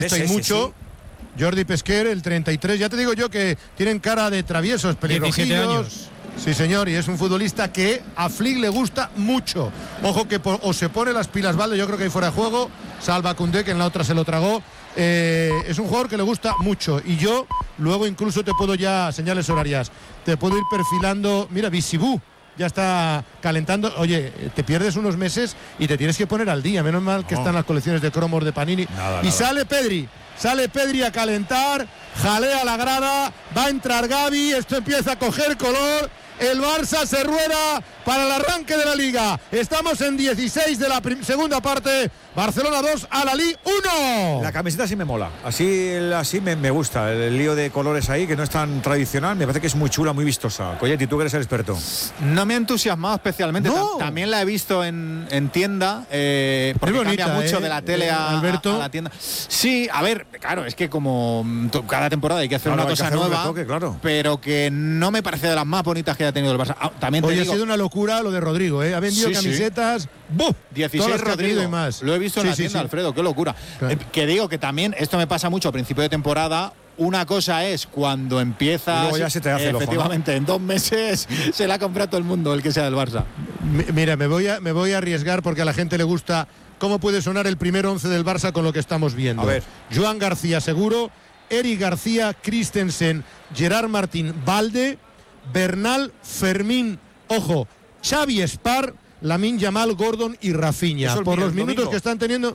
Hay mucho. Jordi Pesquer, el 33. Ya te digo yo que tienen cara de traviesos, peligrosillos. Sí, señor, y es un futbolista que a Flick le gusta mucho. Ojo que o se pone las pilas Valde, yo creo que hay fuera de juego, salva Koundé, que en la otra se lo tragó. Es un jugador que le gusta mucho. Y yo luego incluso te puedo ya, señales horarias, te puedo ir perfilando. Mira, Bisibú ya está calentando. Oye, te pierdes unos meses y te tienes que poner al día. Menos mal que están las colecciones de cromos de Panini. Nada. Sale Pedri a calentar, jalea la grada, va a entrar Gavi, esto empieza a coger color. El Barça se rueda para el arranque de la Liga. Estamos en 16 de la segunda parte. Barcelona 2, Al-Ahly 1. La camiseta sí me mola. Así me gusta. El lío de colores ahí, que no es tan tradicional. Me parece que es muy chula, muy vistosa. Coyetti, tú que eres el experto. No me ha entusiasmado especialmente. No. También la he visto en tienda. Porque bonita, cambia mucho de la tele a la tienda. Sí, a ver, claro, es que como cada temporada hay que hacer una cosa nueva. Retoque, claro. Pero que no me parece de las más bonitas que ha tenido el Barça. También Hoy ha sido una locura lo de Rodrigo, Ha vendido camisetas. ¡Buf! 16 Rodrigo y más. Lo he visto en la tienda, Alfredo, qué locura. Claro. Que digo que también esto me pasa mucho a principio de temporada. Una cosa es cuando empiezas, luego ya se te hace efectivamente, en 2 meses se la ha comprado todo el mundo, el que sea del Barça. Mira, me voy a arriesgar porque a la gente le gusta cómo puede sonar el primer 11 del Barça con lo que estamos viendo. A ver. Joan García seguro, Eric García, Christensen, Gerard Martín, Valde, Bernal, Fermín, ojo, Xavi Espar, Lamine Yamal, Gordon y Rafinha. Por los minutos que están teniendo,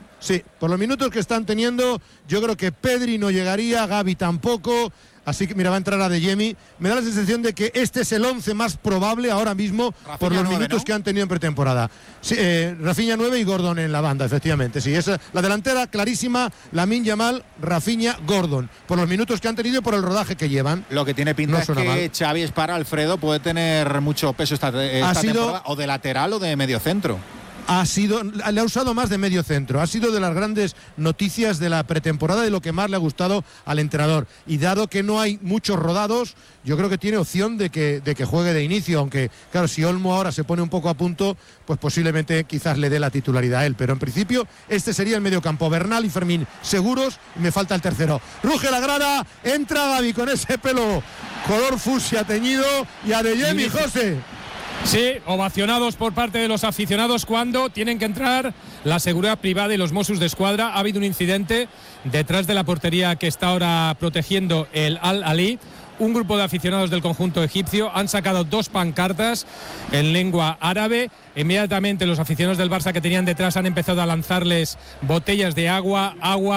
yo creo que Pedri no llegaría, Gavi tampoco. Así que mira, va a entrar a Adeyemi. Me da la sensación de que este es el 11 más probable ahora mismo, Rafinha por los 9, minutos, ¿no?, que han tenido en pretemporada. Sí, Rafinha 9 y Gordon en la banda, efectivamente. Sí, es la delantera clarísima, Lamine Yamal, Rafinha, Gordon. Por los minutos que han tenido y por el rodaje que llevan. Lo que tiene pinta es que Xavi Espar, Alfredo, puede tener mucho peso esta temporada, o de lateral o de medio centro. Le ha usado más de medio centro. Ha sido de las grandes noticias de la pretemporada y lo que más le ha gustado al entrenador. Y dado que no hay muchos rodados, yo creo que tiene opción de que juegue de inicio. Aunque, claro, si Olmo ahora se pone un poco a punto, pues posiblemente quizás le dé la titularidad a él. Pero en principio, este sería el medio campo. Bernal y Fermín seguros. Y me falta el tercero. Ruge la grada. Entra Gavi con ese pelo color fucsia teñido. Y Adeyemi, José. Sí, ovacionados por parte de los aficionados cuando tienen que entrar la seguridad privada y los Mossos de Escuadra. Ha habido un incidente detrás de la portería que está ahora protegiendo el Al-Ahly. Un grupo de aficionados del conjunto egipcio han sacado 2 pancartas en lengua árabe. Inmediatamente los aficionados del Barça que tenían detrás han empezado a lanzarles botellas de agua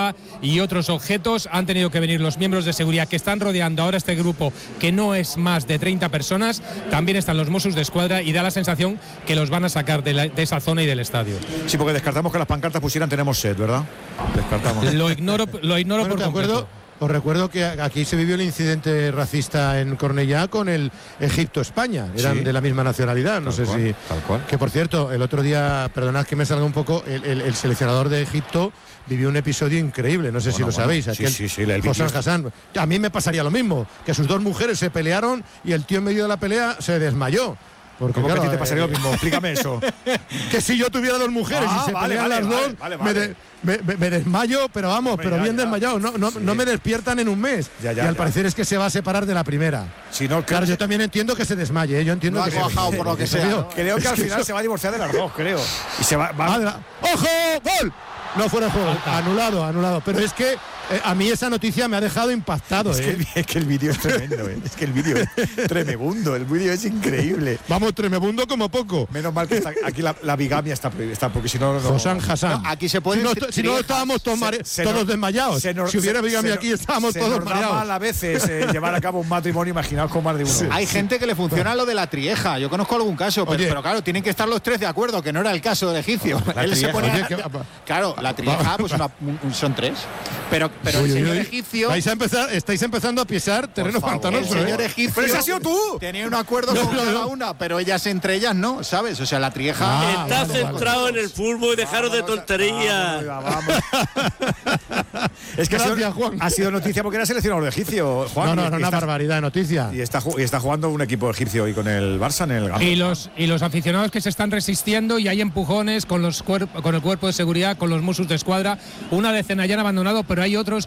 y otros objetos. Han tenido que venir los miembros de seguridad que están rodeando ahora este grupo, que no es más de 30 personas. También están los Mossos de Escuadra y da la sensación que los van a sacar de esa zona y del estadio. Sí, porque descartamos que las pancartas pusieran "tenemos sed", ¿verdad? Descartamos. Lo ignoro por completo. Os recuerdo que aquí se vivió el incidente racista en Cornellá con el Egipto-España. Eran de la misma nacionalidad. No sé si. Tal cual. Que por cierto, el otro día, perdonad que me salga un poco, el seleccionador de Egipto vivió un episodio increíble. No sé si lo sabéis. José Hassan. A mí me pasaría lo mismo. Que sus 2 mujeres se pelearon y el tío en medio de la pelea se desmayó. Porque, ¿cómo claro, que a ti te pasaría lo mismo? Explícame eso. Que si yo tuviera 2 mujeres y se pelean las dos, me desmayo, pero vamos, hombre, bien desmayado. No me despiertan en un mes. Y al parecer es que se va a separar de la primera. Si no, claro, yo también entiendo que se desmaye. Yo entiendo que se bajado por lo que sea. ¿No? Creo que al final se va a divorciar de las 2, creo. Y se va. ¡Ojo! ¡Gol! No, fuera de juego. Anulado. Pero es que a mí esa noticia me ha dejado impactado. Es que el vídeo es tremendo. Es que el vídeo es tremebundo. El vídeo es increíble. Vamos, tremebundo como poco. Menos mal que está, aquí la bigamia está prohibida, porque si no. José Hassan. Aquí se puede. Si no estábamos todos desmayados. Si hubiera bigamia aquí, estábamos todos mareados. Nos da mal a veces llevar a cabo un matrimonio, imaginaos con más de uno. Sí. Hay gente que le funciona lo de la trieja. Yo conozco algún caso, pero claro, tienen que estar los 3 de acuerdo, que no era el caso del egipcio. Él se ponía. Claro, la trieja, pues son 3. Pero el señor egipcio. Estáis empezando a pisar terreno pantanoso. El señor egipcio. ¡Pero ese has sido tú! Tenía un acuerdo con cada una, pero ellas entre ellas no, ¿sabes? O sea, la trieja. Está centrado en el fútbol, dejaros de tonterías. Vamos. Es que ha sido noticia porque era seleccionador de egipcio, Juan. No, una barbaridad de noticia. Y está jugando un equipo egipcio hoy con el Barça en el Gambia. Y los aficionados que se están resistiendo, y hay empujones con el cuerpo de seguridad, con los Mossos de Escuadra. Una decena ya han abandonado, pero hay otros